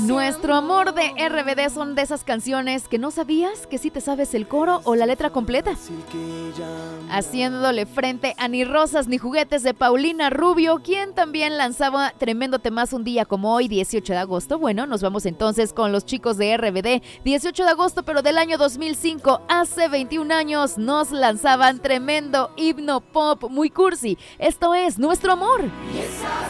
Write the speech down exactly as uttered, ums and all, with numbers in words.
Nuestro amor de R B D son de esas canciones que no sabías que sí te sabes el coro o la letra completa. Haciéndole frente a Ni Rosas ni Juguetes de Paulina Rubio, quien también lanzaba tremendo temazo un día como hoy, dieciocho de agosto. Bueno, nos vamos entonces con los chicos de R B D. dieciocho de agosto, pero del año dos mil cinco, hace veintiún años, nos lanzaban tremendo himno pop muy cursi. Esto es Nuestro Amor. Y esas